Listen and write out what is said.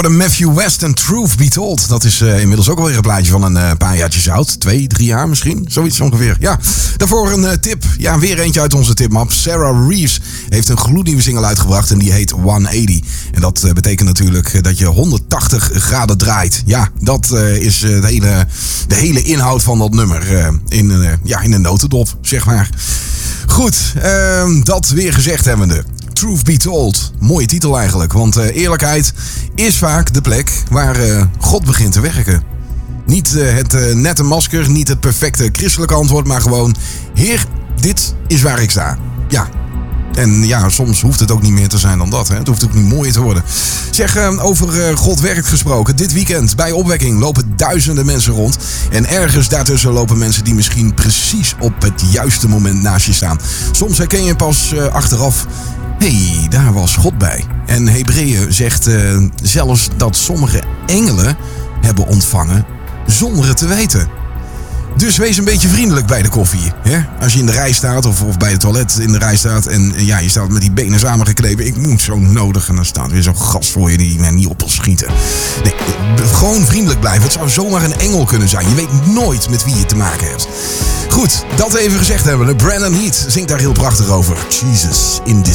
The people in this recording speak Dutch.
hoorde Matthew West en Truth Be Told. Dat is inmiddels ook alweer een plaatje van een paar jaartjes oud. 2, 3 jaar misschien. Zoiets ongeveer. Ja, daarvoor een tip. Ja, weer eentje uit onze tipmap. Sarah Reeves heeft een gloednieuwe single uitgebracht en die heet 180. En dat betekent natuurlijk dat je 180 graden draait. Ja, dat is de hele inhoud van dat nummer. In een notendop, zeg maar. Goed, dat weer gezegd hebbende. Truth Be Told. Mooie titel eigenlijk, want eerlijkheid is vaak de plek waar God begint te werken. Niet het nette masker, niet het perfecte christelijke antwoord, maar gewoon: Heer, dit is waar ik sta. Ja. En ja, soms hoeft het ook niet meer te zijn dan dat. Hè? Het hoeft ook niet mooier te worden. Zeg, over God werkt gesproken. Dit weekend bij Opwekking lopen duizenden mensen rond. En ergens daartussen lopen mensen die misschien precies op het juiste moment naast je staan. Soms herken je pas achteraf: hey, daar was God bij. En Hebreeën zegt zelfs dat sommige engelen hebben ontvangen zonder het te weten. Dus wees een beetje vriendelijk bij de koffie. Hè? Als je in de rij staat of bij het toilet in de rij staat en ja, je staat met die benen samengeknepen. Ik moet zo nodig. En dan staat weer zo'n gast voor je die mij niet op wil schieten. Nee, gewoon vriendelijk blijven. Het zou zomaar een engel kunnen zijn. Je weet nooit met wie je te maken hebt. Goed, dat even gezegd hebben we. Brandon Heath zingt daar heel prachtig over. Jesus in this